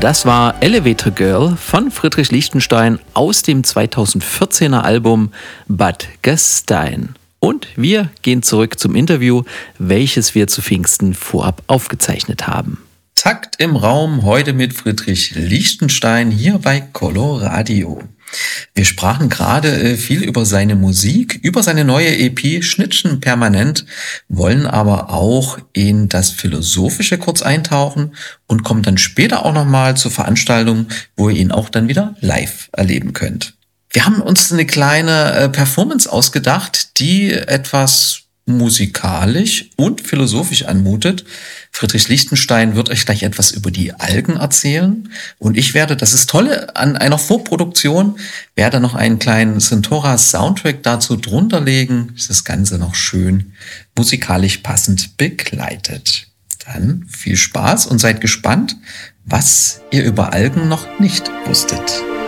Das war Elevator Girl von Friedrich Lichtenstein aus dem 2014er Album Bad Gastein. Und wir gehen zurück zum Interview, welches wir zu Pfingsten vorab aufgezeichnet haben. Takt im Raum heute mit Friedrich Lichtenstein hier bei Coloradio. Wir sprachen gerade viel über seine Musik, über seine neue EP Schnittchen permanent, wollen aber auch in das Philosophische kurz eintauchen und kommen dann später auch nochmal zur Veranstaltung, wo ihr ihn auch dann wieder live erleben könnt. Wir haben uns eine kleine Performance ausgedacht, die etwas musikalisch und philosophisch anmutet. Friedrich Lichtenstein wird euch gleich etwas über die Algen erzählen und ich werde, das ist tolle an einer Vorproduktion, werde noch einen kleinen Centaura-Soundtrack dazu drunter legen, ist das Ganze noch schön musikalisch passend begleitet. Dann viel Spaß und seid gespannt, was ihr über Algen noch nicht wusstet.